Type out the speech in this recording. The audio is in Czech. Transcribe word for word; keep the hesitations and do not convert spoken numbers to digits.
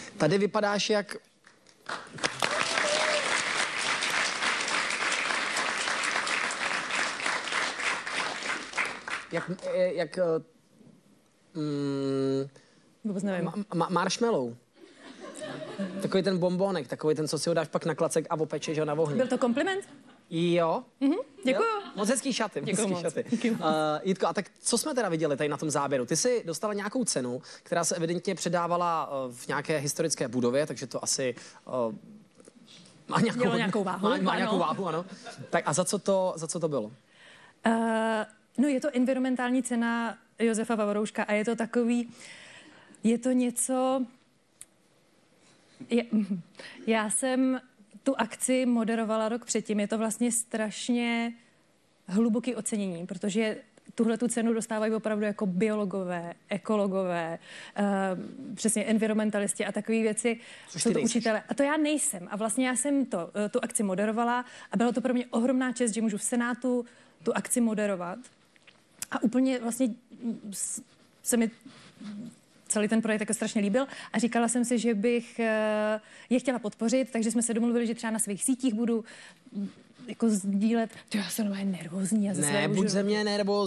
Tady vypadáš jak... Jak... jak mm, Vůbec nevím. ma, ma, marshmallow. Takový ten bombonek, takový ten, co si ho dáš pak na klacek a opečeš ho na ohni. Byl to kompliment? Jo. Mhm, děkuju. Jo? Moc hezký šaty. Děkuju hezký moc. šaty. Děkuju. Uh, Jitko, a tak co jsme teda viděli tady na tom záběru? Ty jsi dostala nějakou cenu, která se evidentně předávala uh, v nějaké historické budově, takže to asi uh, má nějakou, Mělo nějakou váhu, Má, má ano. nějakou váhu, ano. Tak a za co to, za co to bylo? Uh, no je to environmentální cena Josefa Vavarouška a je to takový, je to něco... Je, já jsem tu akci moderovala rok předtím. Je to vlastně strašně hluboký ocenění, protože tuhle tu cenu dostávají opravdu jako biologové, ekologové, uh, přesně environmentalisti a takové věci. Což Jsou ty to nejseš. učitelé. A to já nejsem. A vlastně já jsem to, tu akci moderovala a bylo to pro mě ohromná čest, že můžu v Senátu tu akci moderovat. A úplně vlastně se mi celý ten projekt jako strašně líbil a říkala jsem si, že bych je chtěla podpořit, takže jsme se domluvili, že třeba na svých sítích budu jako sdílet. To já jsem normálně nervózní. Já Ne, buď ze mě nervózní.